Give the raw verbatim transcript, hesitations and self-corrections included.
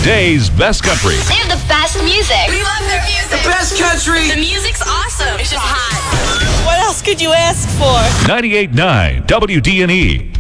Today's best country. They have the best music. We love their music. The best country. The music's awesome. It's just hot. What else could you ask for? ninety-eight point nine W D N E.